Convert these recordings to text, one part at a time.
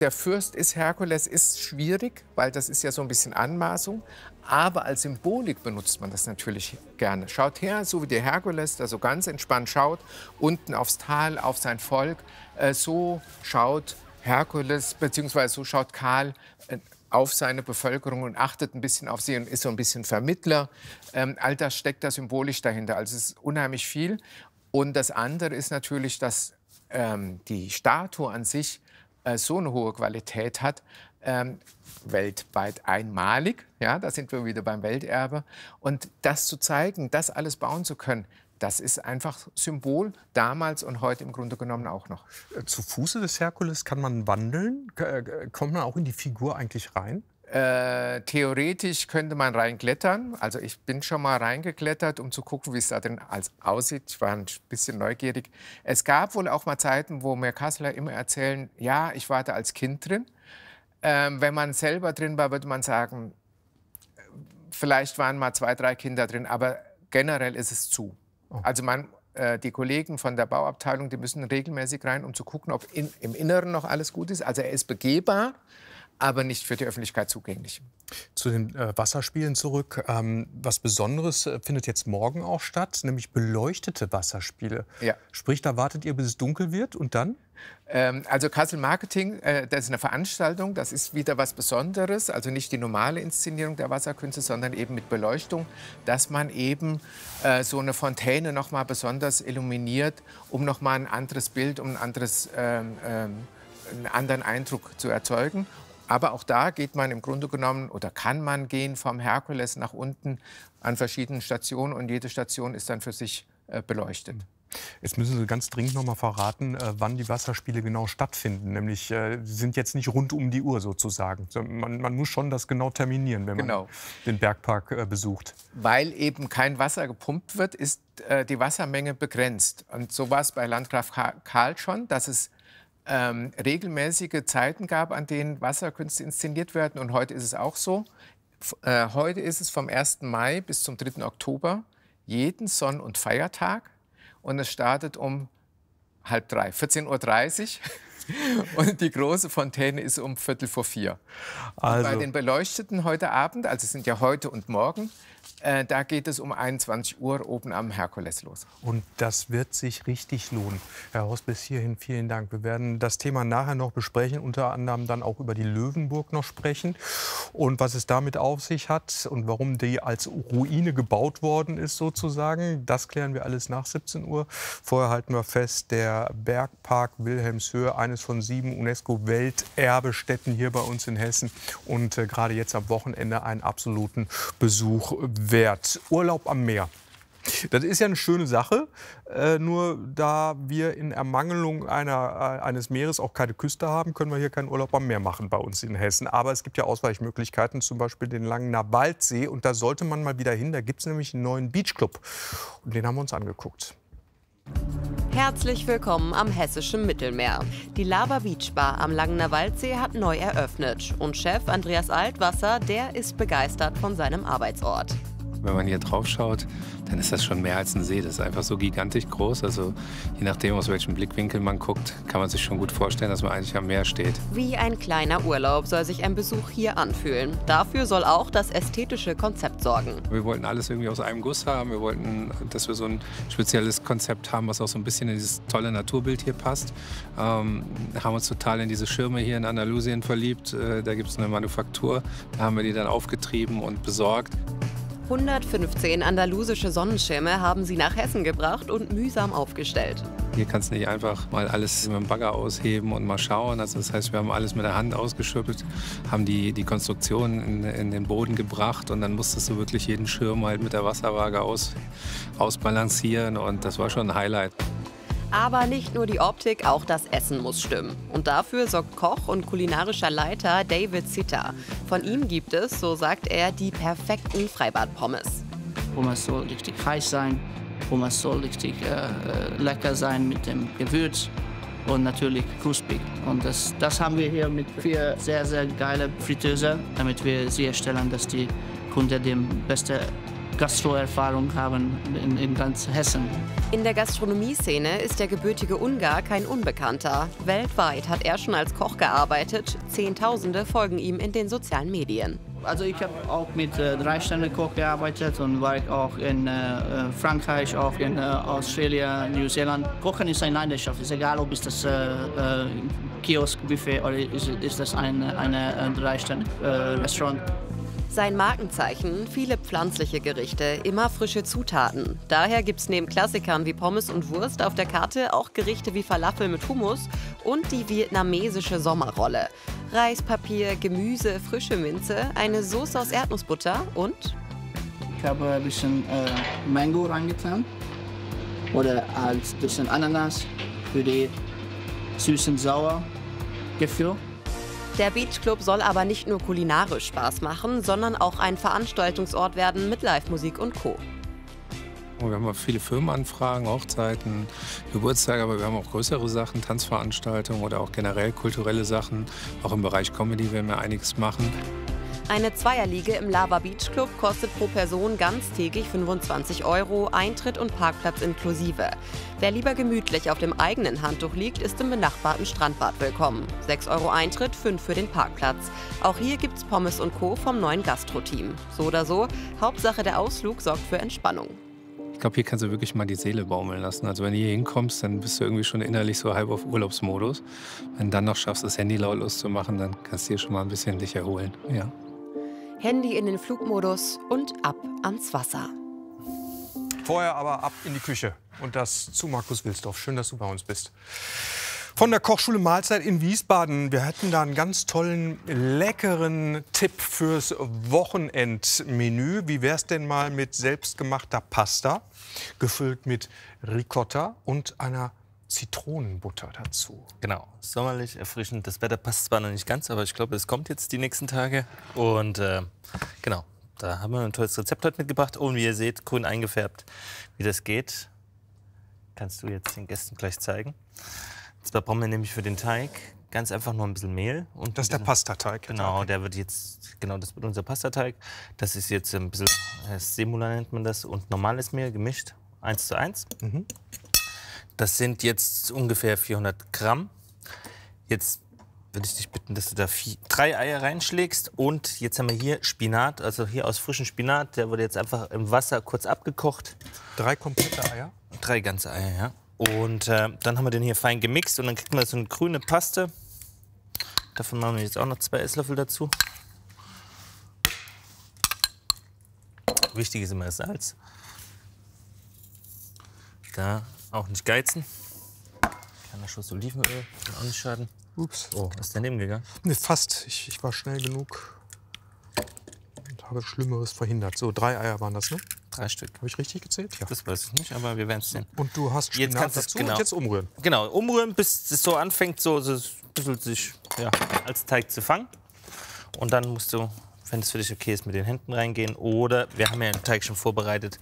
Der Fürst ist Herkules, ist schwierig, weil das ist ja so ein bisschen Anmaßung. Aber als Symbolik benutzt man das natürlich gerne. Schaut her, so wie der Herkules, der so ganz entspannt schaut, unten aufs Tal, auf sein Volk. So schaut Herkules, beziehungsweise so schaut Karl auf seine Bevölkerung und achtet ein bisschen auf sie und ist so ein bisschen Vermittler. All das steckt da symbolisch dahinter. Also es ist unheimlich viel. Und das andere ist natürlich, dass die Statue an sich so eine hohe Qualität hat, weltweit einmalig, ja, da sind wir wieder beim Welterbe. Und das zu zeigen, das alles bauen zu können, das ist einfach Symbol damals und heute im Grunde genommen auch noch. Zu Fuße des Herkules kann man wandeln? Kommt man auch in die Figur eigentlich rein? Theoretisch könnte man reinklettern. Also ich bin schon mal reingeklettert, um zu gucken, wie es da drin aussieht. Ich war ein bisschen neugierig. Es gab wohl auch mal Zeiten, wo mir Kasseler immer erzählen, ja, ich war da als Kind drin. Wenn man selber drin war, würde man sagen, vielleicht waren mal 2, 3 Kinder drin, aber generell ist es zu. Also die Kollegen von der Bauabteilung, die müssen regelmäßig rein, um zu gucken, ob im Inneren noch alles gut ist. Also er ist begehbar, aber nicht für die Öffentlichkeit zugänglich. Zu den Wasserspielen zurück. Was Besonderes findet jetzt morgen auch statt, nämlich beleuchtete Wasserspiele. Ja. Sprich, da wartet ihr, bis es dunkel wird und dann? Also Kassel Marketing, das ist eine Veranstaltung, das ist wieder was Besonderes. Also nicht die normale Inszenierung der Wasserkünste, sondern eben mit Beleuchtung, dass man eben so eine Fontäne noch mal besonders illuminiert, um noch mal ein anderes Bild, um einen anderen Eindruck zu erzeugen. Aber auch da geht man im Grunde genommen oder kann man gehen vom Herkules nach unten an verschiedenen Stationen und jede Station ist dann für sich beleuchtet. Jetzt müssen Sie ganz dringend noch mal verraten, wann die Wasserspiele genau stattfinden. Nämlich, sie sind jetzt nicht rund um die Uhr sozusagen. Man muss schon das genau terminieren, wenn man den Bergpark besucht. Weil eben kein Wasser gepumpt wird, ist die Wassermenge begrenzt. Und so war es bei Landgraf Karl schon, dass es regelmäßige Zeiten gab, an denen Wasserkünste inszeniert werden. Und heute ist es auch so. Heute ist es vom 1. Mai bis zum 3. Oktober jeden Sonn- und Feiertag. Und es startet um 14:30 Uhr. Und die große Fontäne ist um 3:45. Also bei den Beleuchteten heute Abend, also es sind ja heute und morgen, da geht es um 21 Uhr oben am Herkules los. Und das wird sich richtig lohnen. Herr Horst, bis hierhin vielen Dank. Wir werden das Thema nachher noch besprechen, unter anderem dann auch über die Löwenburg noch sprechen und was es damit auf sich hat und warum die als Ruine gebaut worden ist sozusagen. Das klären wir alles nach 17 Uhr. Vorher halten wir fest, der Bergpark Wilhelmshöhe, eines von 7 UNESCO-Welterbestätten hier bei uns in Hessen und gerade jetzt am Wochenende einen absoluten Besuch wert. Urlaub am Meer. Das ist ja eine schöne Sache, nur da wir in Ermangelung eines Meeres auch keine Küste haben, können wir hier keinen Urlaub am Meer machen bei uns in Hessen. Aber es gibt ja Ausweichmöglichkeiten, zum Beispiel den Langener Waldsee. Und da sollte man mal wieder hin. Da gibt es nämlich einen neuen Beachclub. Und den haben wir uns angeguckt. Herzlich willkommen am hessischen Mittelmeer. Die Lava Beach Bar am Langener Waldsee hat neu eröffnet. Und Chef Andreas Altwasser, der ist begeistert von seinem Arbeitsort. Wenn man hier drauf schaut, dann ist das schon mehr als ein See. Das ist einfach so gigantisch groß. Also je nachdem, aus welchem Blickwinkel man guckt, kann man sich schon gut vorstellen, dass man eigentlich am Meer steht. Wie ein kleiner Urlaub soll sich ein Besuch hier anfühlen. Dafür soll auch das ästhetische Konzept sorgen. Wir wollten alles irgendwie aus einem Guss haben. Wir wollten, dass wir so ein spezielles Konzept haben, was auch so ein bisschen in dieses tolle Naturbild hier passt. Haben uns total in diese Schirme hier in Andalusien verliebt. Da gibt es eine Manufaktur. Da haben wir die dann aufgetrieben und besorgt. 115 andalusische Sonnenschirme haben sie nach Hessen gebracht und mühsam aufgestellt. Hier kannst du nicht einfach mal alles mit dem Bagger ausheben und mal schauen. Also das heißt, wir haben alles mit der Hand ausgeschüttelt, haben die Konstruktion in den Boden gebracht und dann musstest du wirklich jeden Schirm halt mit der Wasserwaage ausbalancieren und das war schon ein Highlight. Aber nicht nur die Optik, auch das Essen muss stimmen. Und dafür sorgt Koch und kulinarischer Leiter David Zitter. Von ihm gibt es, so sagt er, die perfekten Freibad-Pommes. Pommes soll richtig heiß sein, Pommes soll richtig lecker sein mit dem Gewürz und natürlich knusprig. Und das haben wir hier mit 4 sehr, sehr geile Fritteuse, damit wir sicherstellen, dass die Kunden die beste Gastroerfahrung haben in ganz Hessen. In der Gastronomieszene ist der gebürtige Ungar kein Unbekannter. Weltweit hat er schon als Koch gearbeitet. Zehntausende folgen ihm in den sozialen Medien. Also ich habe auch mit 3-Sterne-Koch gearbeitet und war auch in Frankreich, auch in Australien, New Zealand. Kochen ist eine Leidenschaft. Ist egal, ob es das Kiosk-Buffet oder ist das ein 3-Sterne-Restaurant. Sein Markenzeichen, viele pflanzliche Gerichte, immer frische Zutaten. Daher gibt es neben Klassikern wie Pommes und Wurst auf der Karte auch Gerichte wie Falafel mit Hummus und die vietnamesische Sommerrolle. Reispapier, Gemüse, frische Minze, eine Soße aus Erdnussbutter und... Ich habe ein bisschen Mango reingetan oder ein bisschen Ananas für die süßen sauer Gefühl. Der Beachclub soll aber nicht nur kulinarisch Spaß machen, sondern auch ein Veranstaltungsort werden mit Live-Musik und Co. Wir haben viele Firmenanfragen, Hochzeiten, Geburtstage, aber wir haben auch größere Sachen, Tanzveranstaltungen oder auch generell kulturelle Sachen. Auch im Bereich Comedy werden wir einiges machen. Eine Zweierliege im Lava Beach Club kostet pro Person ganztägig 25 €, Eintritt und Parkplatz inklusive. Wer lieber gemütlich auf dem eigenen Handtuch liegt, ist im benachbarten Strandbad willkommen. 6 € Eintritt, 5 für den Parkplatz. Auch hier gibt's Pommes und Co. vom neuen Gastro-Team. So oder so, Hauptsache der Ausflug sorgt für Entspannung. Ich glaube, hier kannst du wirklich mal die Seele baumeln lassen. Also wenn du hier hinkommst, dann bist du irgendwie schon innerlich so halb auf Urlaubsmodus. Wenn du dann noch schaffst, das Handy lautlos zu machen, dann kannst du hier schon mal ein bisschen dich erholen. Ja. Handy in den Flugmodus und ab ans Wasser. Vorher aber ab in die Küche. Und das zu Markus Wilsdorf. Schön, dass du bei uns bist. Von der Kochschule Mahlzeit in Wiesbaden. Wir hatten da einen ganz tollen, leckeren Tipp fürs Wochenendmenü. Wie wär's denn mal mit selbstgemachter Pasta, gefüllt mit Ricotta und einer Zitronenbutter dazu? Genau, sommerlich, erfrischend. Das Wetter passt zwar noch nicht ganz, aber ich glaube, es kommt jetzt die nächsten Tage. Und genau, da haben wir ein tolles Rezept heute mitgebracht. Und wie ihr seht, grün eingefärbt. Wie das geht, kannst du jetzt den Gästen gleich zeigen. Zwar brauchen wir nämlich für den Teig ganz einfach nur ein bisschen Mehl. Und das ist der Pastateig. Genau, der wird jetzt, genau, das wird unser Pastateig. Das ist jetzt ein bisschen, Semula nennt man das, und normales Mehl gemischt, 1:1. Mhm. Das sind jetzt ungefähr 400 Gramm. Jetzt würde ich dich bitten, dass du da 3 Eier reinschlägst. Und jetzt haben wir hier Spinat, also hier aus frischem Spinat. Der wurde jetzt einfach im Wasser kurz abgekocht. 3 komplette Eier? 3 ganze Eier, ja. Und dann haben wir den hier fein gemixt und dann kriegt man so eine grüne Paste. Davon machen wir jetzt auch noch 2 Esslöffel dazu. Wichtig ist immer das Salz. Da auch nicht geizen. Kleiner Schuss Olivenöl, kann auch nicht schaden. Ups. Oh, ist daneben gegangen? Nee, fast. Ich war schnell genug und habe Schlimmeres verhindert. So, 3 Eier waren das, ne? 3 Stück. Habe ich richtig gezählt? Ja. Das weiß ich nicht, aber wir werden es sehen. Und du hast Spinat jetzt kannst dazu genau. Und jetzt umrühren. Genau, umrühren, bis es so anfängt, so ein bisschen sich als Teig zu fangen. Und dann musst du, wenn es für dich okay ist, mit den Händen reingehen. Oder wir haben ja den Teig schon vorbereitet.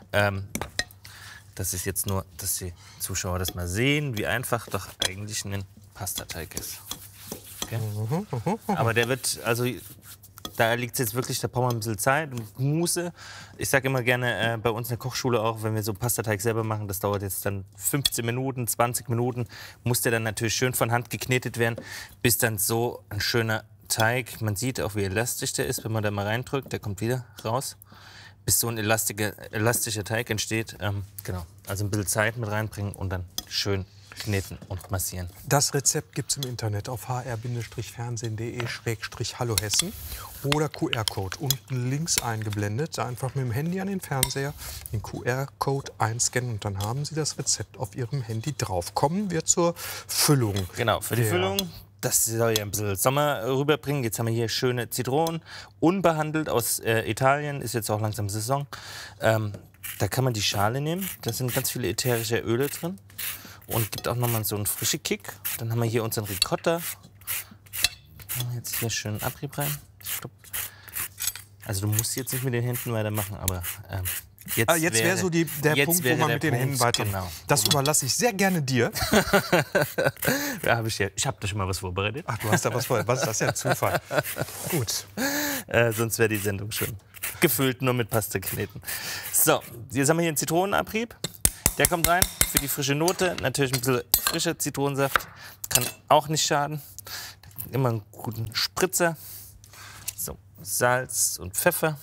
Das ist jetzt nur, dass die Zuschauer das mal sehen, wie einfach doch eigentlich ein Pastateig ist. Okay? Aber der wird, also da liegt es jetzt wirklich, da brauchen wir ein bisschen Zeit und Muße. Ich sage immer gerne bei uns in der Kochschule auch, wenn wir so Pastateig selber machen, das dauert jetzt dann 15 Minuten, 20 Minuten, muss der dann natürlich schön von Hand geknetet werden, bis dann so ein schöner Teig, man sieht auch, wie elastisch der ist, wenn man da mal reindrückt, der kommt wieder raus, bis so ein elastischer Teig entsteht. Genau, also ein bisschen Zeit mit reinbringen und dann schön kneten und massieren. Das Rezept gibt es im Internet auf hr-fernsehen.de/hallohessen oder QR-Code unten links eingeblendet. Einfach mit dem Handy an den Fernseher den QR-Code einscannen und dann haben Sie das Rezept auf Ihrem Handy drauf. Kommen wir zur Füllung. Genau, für die Füllung. Das soll ja ein bisschen Sommer rüberbringen. Jetzt haben wir hier schöne Zitronen, unbehandelt aus Italien, ist jetzt auch langsam Saison. Da kann man die Schale nehmen, da sind ganz viele ätherische Öle drin und gibt auch nochmal so einen frischen Kick. Dann haben wir hier unseren Ricotta. Jetzt hier schön Abrieb rein. Also du musst jetzt nicht mit den Händen weitermachen, aber jetzt wäre so der Punkt, wo man mit den Händen weitermacht. Genau. Das überlasse ich sehr gerne dir. Ja, ich habe da schon mal was vorbereitet. Ach, du hast da was vorbereitet. Was ist das? Ja ein Zufall. Gut. Sonst wäre die Sendung schön. Gefüllt nur mit Pastakneten. So, jetzt haben wir hier einen Zitronenabrieb. Der kommt rein für die frische Note. Natürlich ein bisschen frischer Zitronensaft. Kann auch nicht schaden. Immer einen guten Spritzer. So, Salz und Pfeffer.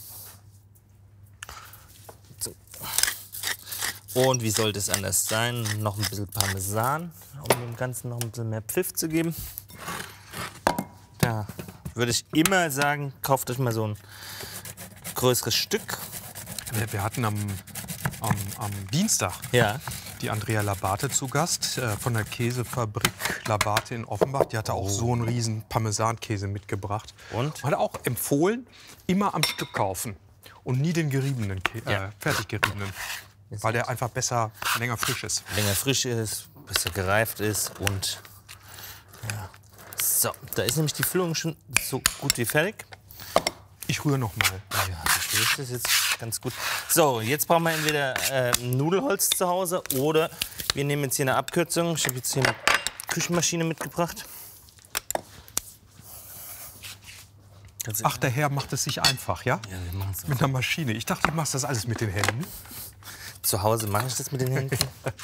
So. Und wie sollte es anders sein? Noch ein bisschen Parmesan, um dem Ganzen noch ein bisschen mehr Pfiff zu geben. Da würde ich immer sagen, kauft euch mal so ein größeres Stück. Wir hatten am Dienstag die Andrea Labate zu Gast von der Käsefabrik Labate in Offenbach. Die hatte auch so einen riesen Parmesankäse mitgebracht. Und? Hat auch empfohlen, immer am Stück kaufen und nie den geriebenen, fertig geriebenen. Weil der einfach besser, länger frisch ist. Länger frisch ist, besser gereift ist und ja. So, da ist nämlich die Füllung schon so gut wie fertig. Ich rühre noch mal. Ja, das ist jetzt ganz gut. So, jetzt brauchen wir entweder Nudelholz zu Hause oder wir nehmen jetzt hier eine Abkürzung. Ich habe jetzt hier eine Küchenmaschine mitgebracht. Ach, der Herr macht es sich einfach, ja? Ja, wir machen es mit einer Maschine. Ich dachte, du machst das alles mit den Händen. Zu Hause mache ich das mit den Händen.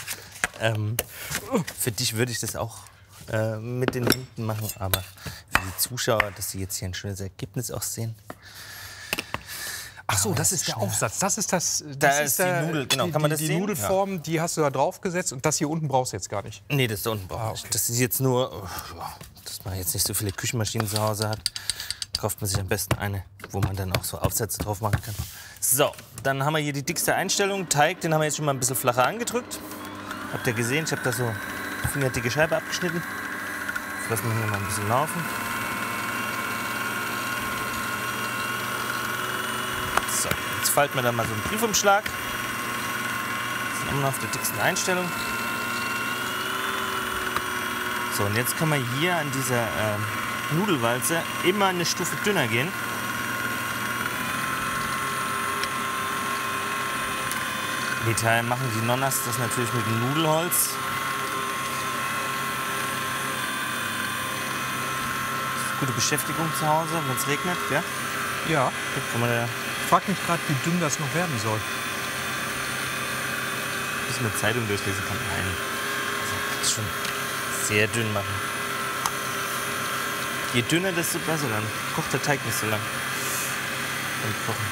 Für dich würde ich das auch mit den Händen machen, aber für die Zuschauer, dass sie jetzt hier ein schönes Ergebnis auch sehen. Ach so, das ist der Aufsatz. Das ist das. Da ist die Nudel, genau. Kann man das die sehen? Nudelform, die hast du da drauf gesetzt und das hier unten brauchst du jetzt gar nicht. Nee, das da unten brauche ich. Okay. Das ist jetzt nur, dass man jetzt nicht so viele Küchenmaschinen zu Hause hat, kauft man sich am besten eine, wo man dann auch so Aufsätze drauf machen kann. So, dann haben wir hier die dickste Einstellung. Teig, den haben wir jetzt schon mal ein bisschen flacher angedrückt. Habt ihr gesehen, ich habe da so fingerdicke Scheibe abgeschnitten. Das lassen wir hier mal ein bisschen laufen. So, jetzt falten wir da mal so einen Briefumschlag. Jetzt sind wir auf der dicksten Einstellung. So, und jetzt kann man hier an dieser Nudelwalze immer eine Stufe dünner gehen. In Italien machen die Nonnas das natürlich mit dem Nudelholz. Gute Beschäftigung zu Hause, wenn es regnet, ja? Ja. Kann man da Ich frage mich gerade, wie dünn das noch werden soll. ein bisschen mit Zeitung durchlesen kann. Nein, also, das ist schon sehr dünn machen. Je dünner, desto besser dann. Kocht der Teig nicht so lang. Und kochen.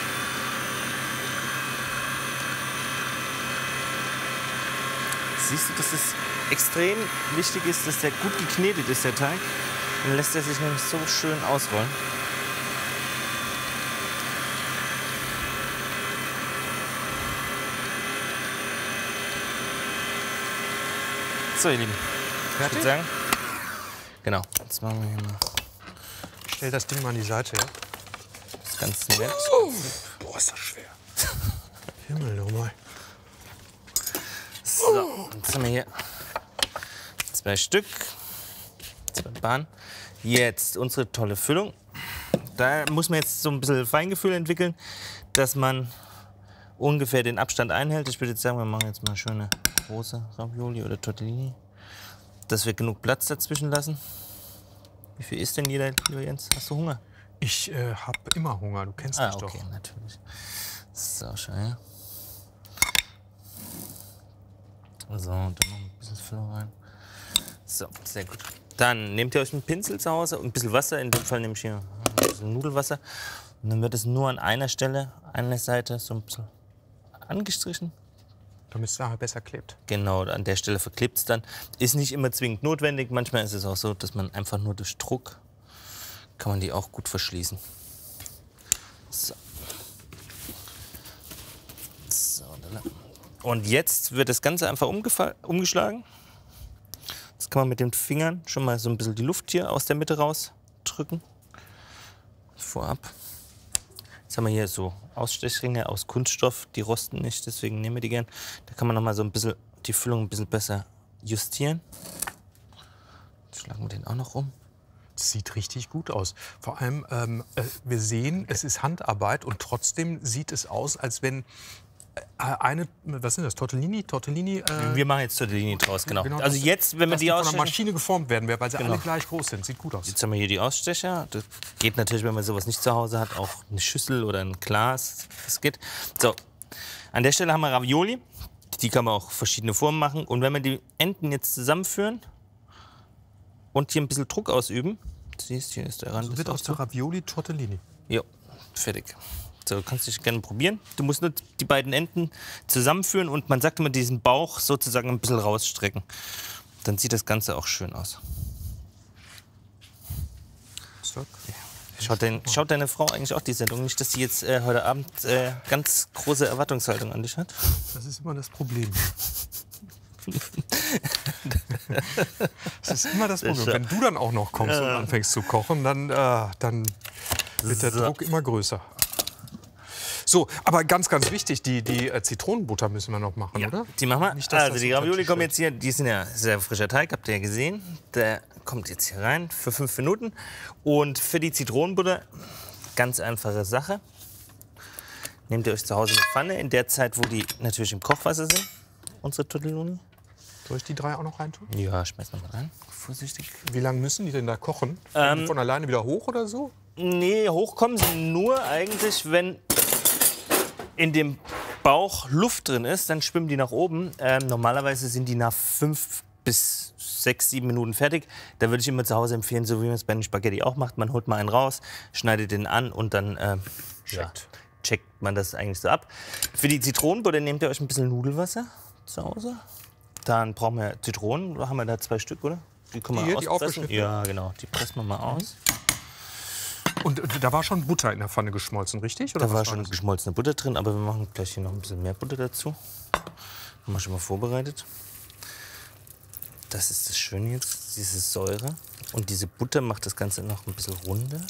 Siehst du, dass es extrem wichtig ist, dass der gut geknetet ist, der Teig. Dann lässt er sich nämlich so schön ausrollen. So, ihr Lieben. Ich würde sagen, genau. Jetzt machen wir hier mal Ich stell das Ding mal an die Seite, ja? das Ganze nett. Boah, ist das schwer. Himmel nochmal. So, jetzt haben wir hier 2 Stück. 2 Bahnen. Jetzt unsere tolle Füllung. Da muss man jetzt so ein bisschen Feingefühl entwickeln, dass man ungefähr den Abstand einhält. Ich würde jetzt sagen, wir machen jetzt mal schöne große Ravioli oder Tortellini, dass wir genug Platz dazwischen lassen. Wie viel ist denn jeder, lieber Jens? Hast du Hunger? Ich habe immer Hunger, du kennst mich okay, doch. natürlich. So, schau her. So, und dann noch ein bisschen Füllung rein. So, sehr gut. Dann nehmt ihr euch einen Pinsel zu Hause und ein bisschen Wasser. In dem Fall nehme ich hier ein bisschen Nudelwasser. Und dann wird es nur an einer Stelle, einer Seite so ein bisschen angestrichen. Damit es nachher besser klebt. Genau, an der Stelle verklebt es dann. Ist nicht immer zwingend notwendig. Manchmal ist es auch so, dass man einfach nur durch Druck kann man die auch gut verschließen. So. So, und jetzt wird das Ganze einfach umgeschlagen. Das kann man mit den Fingern schon mal so ein bisschen die Luft hier aus der Mitte rausdrücken. Vorab. Jetzt haben wir hier so Ausstechringe aus Kunststoff, die rosten nicht, deswegen nehmen wir die gern. Da kann man noch mal so ein bisschen die Füllung ein bisschen besser justieren. Jetzt schlagen wir den auch noch um. Das sieht richtig gut aus. Vor allem, wir sehen, es ist Handarbeit und trotzdem sieht es aus, als wenn was sind das, Tortellini? Wir machen jetzt Tortellini draus, genau. Genau, also jetzt, wenn wir die von ausstechen... der Maschine geformt werden, weil sie Genau. alle gleich groß sind. Sieht gut aus. Jetzt haben wir hier die Ausstecher. Das geht natürlich, wenn man sowas nicht zu Hause hat, auch eine Schüssel oder ein Glas. Das geht. So, an der Stelle haben wir Ravioli. Die kann man auch verschiedene Formen machen. Und wenn wir die Enden jetzt zusammenführen und hier ein bisschen Druck ausüben, siehst hier ist der Rand. So wird aus der Ravioli Tortellini. Jo, fertig. So, kannst du dich gerne probieren. Du musst nur die beiden Enden zusammenführen und man sagt immer diesen Bauch sozusagen ein bisschen rausstrecken. Dann sieht das Ganze auch schön aus. Schaut deine Frau eigentlich auch die Sendung? Nicht, dass sie jetzt heute Abend ganz große Erwartungshaltung an dich hat? Das ist immer das Problem. Das ist immer das Problem. Wenn du dann auch noch kommst und anfängst zu kochen, dann wird der Druck immer größer. So, aber ganz, ganz wichtig, die Zitronenbutter müssen wir noch machen, oder? Die machen wir. Nicht, dass also das die unter Ravioli Tisch kommen wird. jetzt hier, die sind ja sehr frischer Teig, habt ihr ja gesehen. Der kommt jetzt hier rein für 5 Minuten. Und für die Zitronenbutter, ganz einfache Sache. Nehmt ihr euch zu Hause eine Pfanne, in der Zeit, wo die natürlich im Kochwasser sind, unsere Tortelloni. Soll ich die 3 auch noch reintun? Ja, schmeiß noch mal rein. Vorsichtig. Wie lange müssen die denn da kochen? Die von alleine wieder hoch oder so? Nee, hochkommen sie nur eigentlich, wenn in dem Bauch Luft drin ist, dann schwimmen die nach oben. Normalerweise sind die nach 5 bis 6, 7 Minuten fertig. Da würde ich immer zu Hause empfehlen, so wie man es bei den Spaghetti auch macht. Man holt mal einen raus, schneidet den an und dann checkt man das eigentlich so ab. Für die Zitronenbutter nehmt ihr euch ein bisschen Nudelwasser zu Hause. Dann brauchen wir Zitronen. Haben wir da 2 Stück, oder? Die können wir Die auspressen. aufgeschnitten? Ja, genau. Die pressen wir mal aus. Und da war schon Butter in der Pfanne geschmolzen, richtig? Oder Da was war schon das? geschmolzene Butter drin, aber wir machen gleich hier noch ein bisschen mehr Butter dazu. Haben wir schon mal vorbereitet. Das ist das Schöne jetzt, diese Säure. Und diese Butter macht das Ganze noch ein bisschen runder.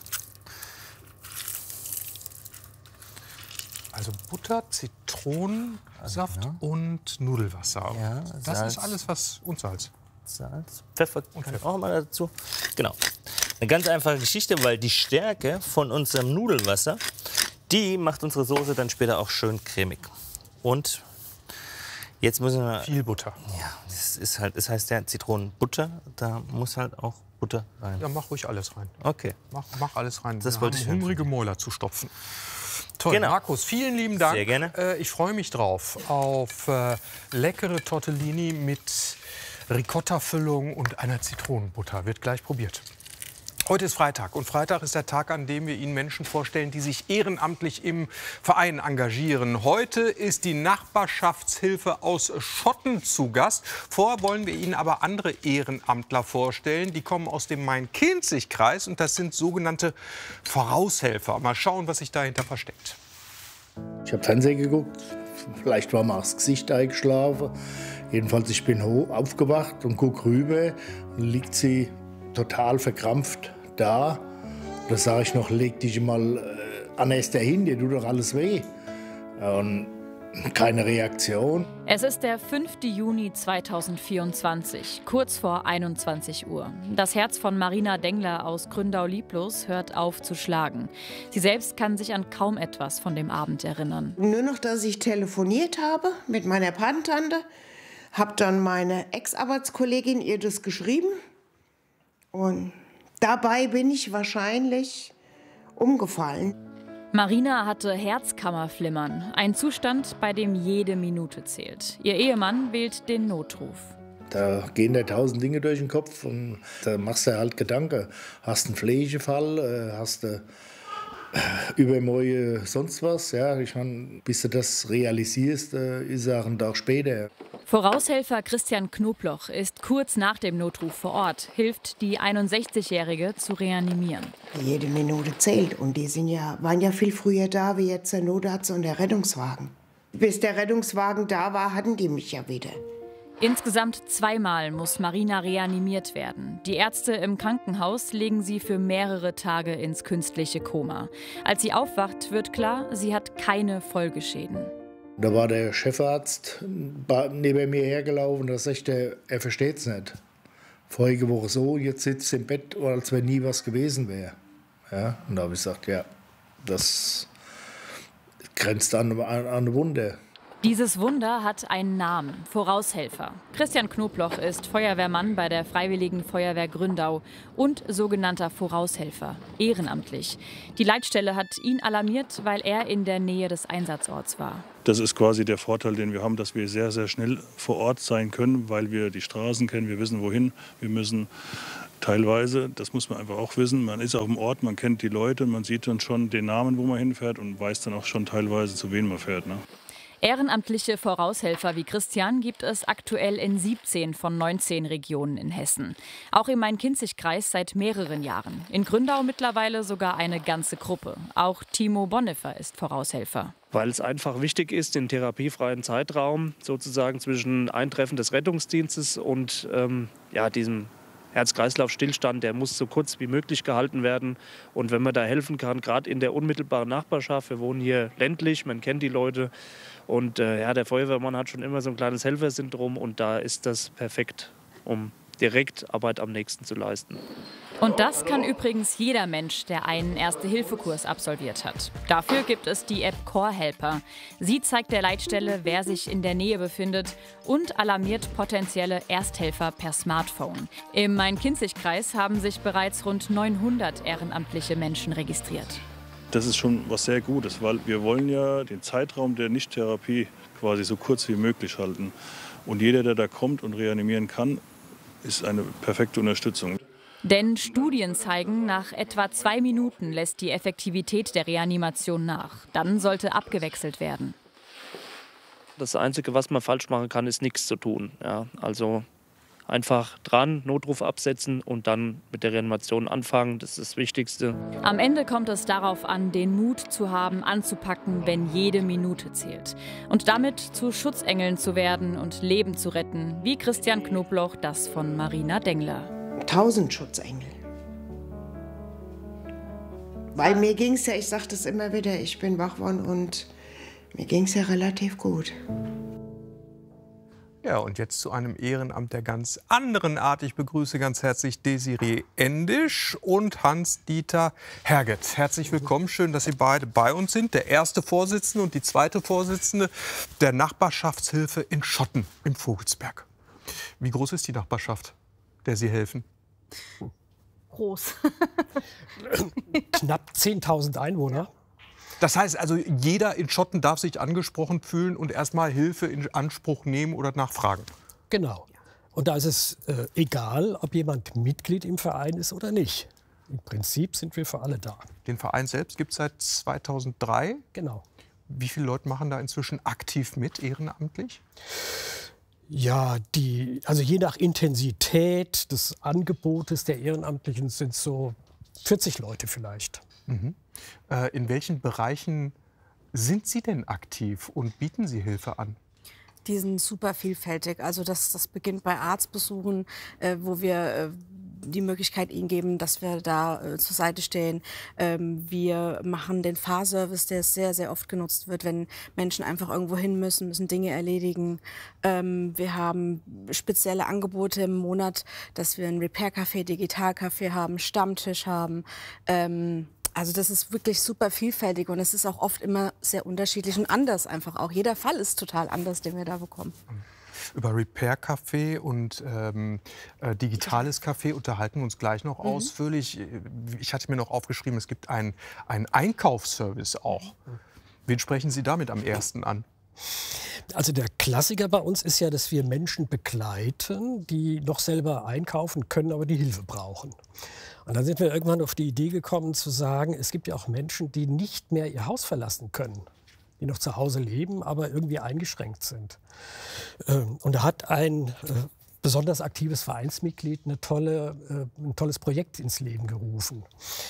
Also Butter, Zitronensaft und Nudelwasser. Ja, das Salz. ist alles, was und Salz. Salz, Pfeffer kann auch mal dazu. Genau. Eine ganz einfache Geschichte, weil die Stärke von unserem Nudelwasser, die macht unsere Soße dann später auch schön cremig. Und jetzt müssen wir... Viel Butter. Ja, das heißt ja Zitronenbutter, da muss halt auch Butter rein. Ja, mach ruhig alles rein. Okay. Mach alles rein. Das Wir wollte haben ich hören. hungrige Mäuler zu stopfen. Toll, Genau. Markus, vielen lieben Dank. Sehr gerne. Ich freue mich drauf auf leckere Tortellini mit Ricotta-Füllung und einer Zitronenbutter. Wird gleich probiert. Heute ist Freitag und Freitag ist der Tag, an dem wir Ihnen Menschen vorstellen, die sich ehrenamtlich im Verein engagieren. Heute ist die Nachbarschaftshilfe aus Schotten zu Gast. Vorher wollen wir Ihnen aber andere Ehrenamtler vorstellen. Die kommen aus dem Main-Kinzig-Kreis und das sind sogenannte Voraushelfer. Mal schauen, was sich dahinter versteckt. Ich habe Fernsehen geguckt, vielleicht war mir auch das Gesicht eingeschlafen. Jedenfalls, ich bin aufgewacht und gucke rüber und liegt sie total verkrampft da. Da sage ich noch, leg dich mal an Esther hin, dir tut doch alles weh. Und keine Reaktion. Es ist der 5. Juni 2024, kurz vor 21 Uhr. Das Herz von Marina Dengler aus Gründau-Lieblos hört auf zu schlagen. Sie selbst kann sich an kaum etwas von dem Abend erinnern. Nur noch, dass ich telefoniert habe mit meiner Patentante, habe dann meine Ex-Arbeitskollegin ihr das geschrieben. Und dabei bin ich wahrscheinlich umgefallen. Marina hatte Herzkammerflimmern, ein Zustand, bei dem jede Minute zählt. Ihr Ehemann wählt den Notruf. Da gehen da 1000 Dinge durch den Kopf und da machst du halt Gedanken. Hast einen Pflegefall, hast du übermorgen sonst was. Ja, ich meine, bis du das realisierst, ist auch ein Tag später. Voraushelfer Christian Knobloch ist kurz nach dem Notruf vor Ort, hilft die 61-Jährige zu reanimieren. Jede Minute zählt und die waren ja viel früher da wie jetzt der Notarzt und der Rettungswagen. Bis der Rettungswagen da war, hatten die mich ja wieder. Insgesamt 2-mal muss Marina reanimiert werden. Die Ärzte im Krankenhaus legen sie für mehrere Tage ins künstliche Koma. Als sie aufwacht, wird klar, sie hat keine Folgeschäden. Da war der Chefarzt neben mir hergelaufen, da sagt er versteht es nicht. Vorige Woche so, jetzt sitzt er im Bett, als wenn nie was gewesen wäre. Ja, und da habe ich gesagt, ja, das grenzt an ein Wunder. Dieses Wunder hat einen Namen, Voraushelfer. Christian Knobloch ist Feuerwehrmann bei der Freiwilligen Feuerwehr Gründau und sogenannter Voraushelfer, ehrenamtlich. Die Leitstelle hat ihn alarmiert, weil er in der Nähe des Einsatzorts war. Das ist quasi der Vorteil, den wir haben, dass wir sehr, sehr schnell vor Ort sein können, weil wir die Straßen kennen, wir wissen wohin. Wir müssen teilweise, das muss man einfach auch wissen, man ist auf dem Ort, man kennt die Leute, man sieht dann schon den Namen, wo man hinfährt und weiß dann auch schon teilweise, zu wem man fährt. Ne? Ehrenamtliche Voraushelfer wie Christian gibt es aktuell in 17 von 19 Regionen in Hessen. Auch im Main-Kinzig-Kreis seit mehreren Jahren. In Gründau mittlerweile sogar eine ganze Gruppe. Auch Timo Bonnefer ist Voraushelfer. Weil es einfach wichtig ist, den therapiefreien Zeitraum sozusagen zwischen Eintreffen des Rettungsdienstes und diesem Herz-Kreislauf-Stillstand, der muss so kurz wie möglich gehalten werden. Und wenn man da helfen kann, gerade in der unmittelbaren Nachbarschaft, wir wohnen hier ländlich, man kennt die Leute. Und der Feuerwehrmann hat schon immer so ein kleines Helfersyndrom und da ist das perfekt, um direkt Arbeit am nächsten zu leisten. Und das kann übrigens jeder Mensch, der einen Erste-Hilfe-Kurs absolviert hat. Dafür gibt es die App Core Helper. Sie zeigt der Leitstelle, wer sich in der Nähe befindet und alarmiert potenzielle Ersthelfer per Smartphone. Im Main-Kinzig-Kreis haben sich bereits rund 900 ehrenamtliche Menschen registriert. Das ist schon was sehr Gutes, weil wir wollen ja den Zeitraum der Nichttherapie quasi so kurz wie möglich halten. Und jeder, der da kommt und reanimieren kann, ist eine perfekte Unterstützung. Denn Studien zeigen, nach etwa 2 Minuten lässt die Effektivität der Reanimation nach. Dann sollte abgewechselt werden. Das Einzige, was man falsch machen kann, ist nichts zu tun. Ja, also einfach dran, Notruf absetzen und dann mit der Reanimation anfangen. Das ist das Wichtigste. Am Ende kommt es darauf an, den Mut zu haben, anzupacken, wenn jede Minute zählt. Und damit zu Schutzengeln zu werden und Leben zu retten, wie Christian Knobloch das von Marina Dengler. 1000 Schutzengel. Weil mir ging es ja, ich sage das immer wieder, ich bin wach geworden und mir ging es ja relativ gut. Ja, und jetzt zu einem Ehrenamt der ganz anderen Art. Ich begrüße ganz herzlich Desiree Endisch und Hans-Dieter Herget. Herzlich willkommen, schön, dass Sie beide bei uns sind. Der erste Vorsitzende und die zweite Vorsitzende der Nachbarschaftshilfe in Schotten im Vogelsberg. Wie groß ist die Nachbarschaft, der Sie helfen? Groß. Knapp 10.000 Einwohner. Das heißt also, jeder in Schotten darf sich angesprochen fühlen und erstmal Hilfe in Anspruch nehmen oder nachfragen. Genau. Und da ist es egal, ob jemand Mitglied im Verein ist oder nicht. Im Prinzip sind wir für alle da. Den Verein selbst gibt es seit 2003. Genau. Wie viele Leute machen da inzwischen aktiv mit, ehrenamtlich? Ja, also je nach Intensität des Angebotes der Ehrenamtlichen sind so 40 Leute vielleicht. Mhm. In welchen Bereichen sind Sie denn aktiv und bieten Sie Hilfe an? Die sind super vielfältig. Also das beginnt bei Arztbesuchen, wo wir die Möglichkeit ihnen geben, dass wir da zur Seite stehen. Wir machen den Fahrservice, der sehr, sehr oft genutzt wird, wenn Menschen einfach irgendwo hin müssen Dinge erledigen. Wir haben spezielle Angebote im Monat, dass wir ein Repair-Café, Digital-Café haben, Stammtisch haben. Also das ist wirklich super vielfältig und es ist auch oft immer sehr unterschiedlich und anders einfach auch. Jeder Fall ist total anders, den wir da bekommen. Über Repair-Café und digitales Café unterhalten wir uns gleich noch ausführlich. Ich hatte mir noch aufgeschrieben, es gibt einen Einkaufsservice auch. Wen sprechen Sie damit am ersten an? Also der Klassiker bei uns ist ja, dass wir Menschen begleiten, die noch selber einkaufen können, aber die Hilfe brauchen. Und dann sind wir irgendwann auf die Idee gekommen zu sagen, es gibt ja auch Menschen, die nicht mehr ihr Haus verlassen können, die noch zu Hause leben, aber irgendwie eingeschränkt sind. Und da hat ein besonders aktives Vereinsmitglied ein tolles Projekt ins Leben gerufen.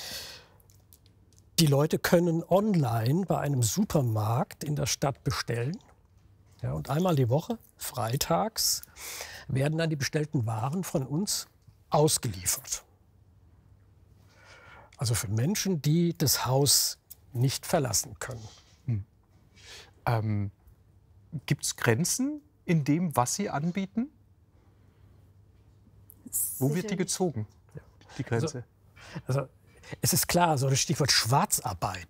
Die Leute können online bei einem Supermarkt in der Stadt bestellen. Ja, und einmal die Woche, freitags, werden dann die bestellten Waren von uns ausgeliefert. Also für Menschen, die das Haus nicht verlassen können. Gibt es Grenzen in dem, was Sie anbieten? Wo wird die gezogen, die Grenze? Also es ist klar, so das Stichwort Schwarzarbeit